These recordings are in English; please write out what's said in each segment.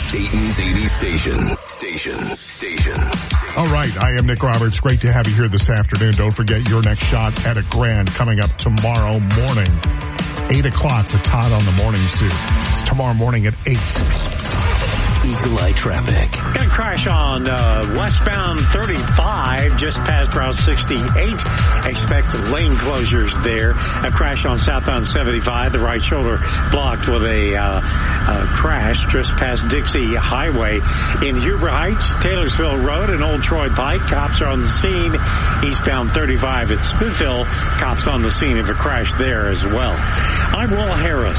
Dayton's 80 station. All right, I am Nick Roberts. Great to have you here this afternoon. Don't forget your next shot at a grand coming up tomorrow morning. 8 o'clock with Todd on the morning suit. It's tomorrow morning at 8. Eagle Eye traffic. Got a crash on westbound 35 just past Route 68. Expect lane closures there. A crash on southbound 75. The right shoulder blocked with a crash just past Dixie Highway. In Huber Heights, Taylorsville Road and Old Troy Pike. Cops are on the scene. Eastbound 35 at Smithville. Cops on the scene of a crash there as well. I'm Will Harris.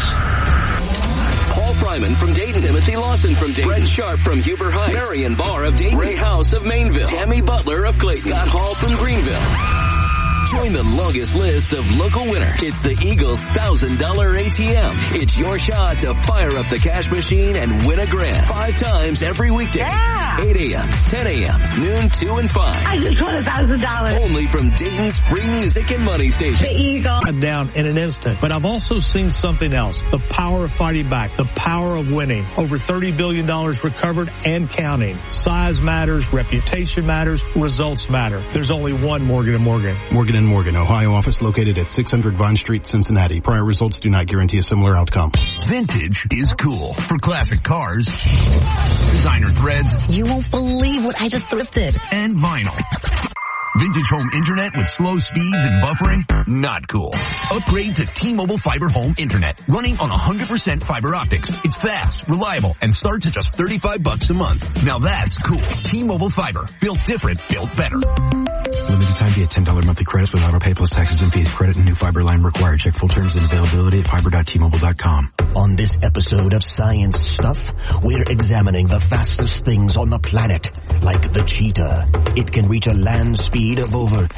Paul Fryman from Dayton, Timothy Lawson from Dayton, Brett Sharp from Huber Heights, Marion Barr of Dayton, Ray House of Mainville, Tammy Butler of Clayton, Scott Hall from Greenville. Join the longest list of local winners. It's the Eagles $1,000 ATM. It's your shot to fire up the cash machine and win a grand 5 times every weekday. Yeah. 8 a.m., 10 a.m., noon, 2 and 5. I just won $1,000. Only from Dayton's free music and money station. The Eagle. I'm down in an instant, but I've also seen something else. The power of fighting back. The power of winning. Over $30 billion recovered and counting. Size matters. Reputation matters. Results matter. There's only one Morgan & Morgan. Morgan & Morgan, Ohio office located at 600 Vine Street, Cincinnati. Prior results do not guarantee a similar outcome. Vintage is cool. For classic cars, designer threads. You won't believe what I just thrifted. And vinyl. Vintage home internet with slow speeds and buffering? Not cool. Upgrade to T-Mobile Fiber Home Internet. Running on 100% fiber optics. It's fast, reliable, and starts at just $35 a month. Now that's cool. T-Mobile Fiber. Built different, built better. Limited time via $10 monthly credits with auto pay plus taxes and fees. Credit and new fiber line required. Check full terms and availability at fiber.tmobile.com. On this episode of Science Stuff, we're examining the fastest things on the planet, like the cheetah. It can reach a land speed of over,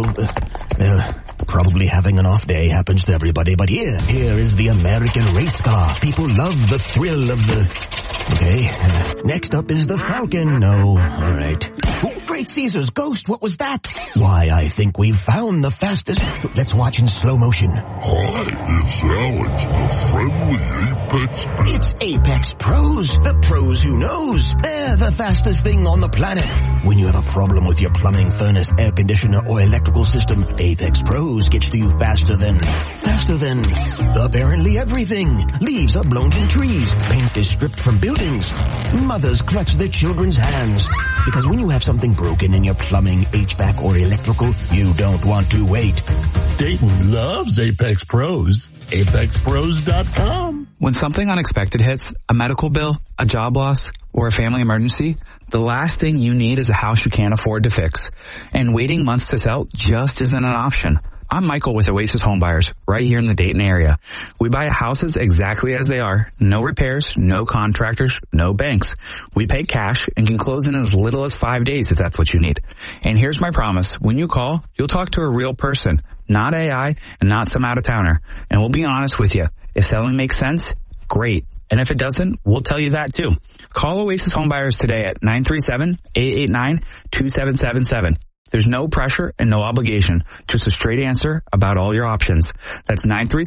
probably having an off day happens to everybody, but here is the American race car. People love the thrill of okay, next up is the Falcon. No, alright. Oh, Great Caesar's ghost, what was that? Why, I think we've found the fastest. Let's watch in slow motion. Hi, it's Alex, the friendly Apex Pros. It's Apex Pros, the pros who knows. They're the fastest thing on the planet. When you have a problem with your plumbing, furnace, air conditioner, or electrical system, Apex Pros gets to you faster than apparently everything. Leaves are blown from trees. Paint is stripped from buildings. Mothers clutch their children's hands. Because when you have something broken in your plumbing, HVAC, or electrical, you don't want to wait. Dayton loves Apex Pros. ApexPros.com. When something unexpected hits, a medical bill, a job loss, or a family emergency, the last thing you need is a house you can't afford to fix. And waiting months to sell just isn't an option. I'm Michael with Oasis Homebuyers, right here in the Dayton area. We buy houses exactly as they are. No repairs, no contractors, no banks. We pay cash and can close in as little as 5 days if that's what you need. And here's my promise. When you call, you'll talk to a real person, not AI and not some out-of-towner. And we'll be honest with you. If selling makes sense, great. And if it doesn't, we'll tell you that too. Call Oasis Homebuyers today at 937-889-2777. There's no pressure and no obligation, just a straight answer about all your options. That's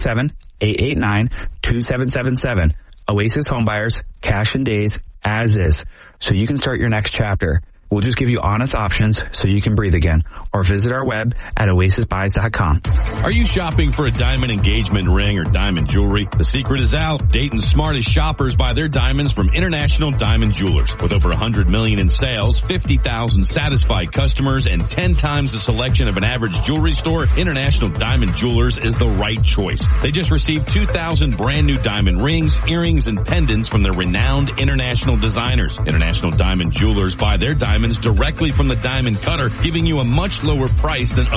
937-889-2777. Oasis Homebuyers, cash in days, as is. So you can start your next chapter. We'll just give you honest options so you can breathe again. Or visit our web at oasisbuys.com. Are you shopping for a diamond engagement ring or diamond jewelry? The secret is out. Dayton's smartest shoppers buy their diamonds from International Diamond Jewelers. With over $100 million in sales, 50,000 satisfied customers, and 10 times the selection of an average jewelry store, International Diamond Jewelers is the right choice. They just received 2,000 brand new diamond rings, earrings, and pendants from their renowned international designers. International Diamond Jewelers buy their diamonds directly from the diamond cutter, giving you a much lower price than